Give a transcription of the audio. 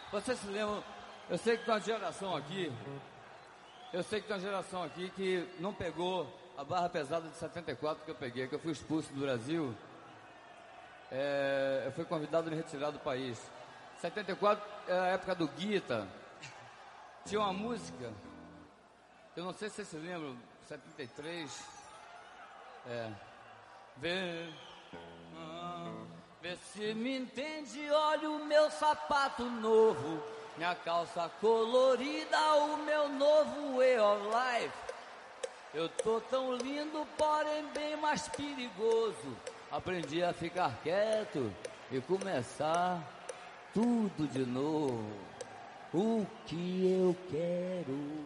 Vocês se lembram? Eu sei que tem uma geração aqui. Eu sei que tem uma geração aqui que não pegou a barra pesada de 74 que eu peguei, que eu fui expulso do Brasil. Eu fui convidado a me retirar do país. 74 era a época do Guita. Tinha uma música, eu não sei se vocês se lembram, 73. Vê se me entende, olha o meu sapato novo, minha calça colorida, o meu novo way of life. Eu tô tão lindo, porém bem mais perigoso. Aprendi a ficar quieto e começar tudo de novo. O que eu quero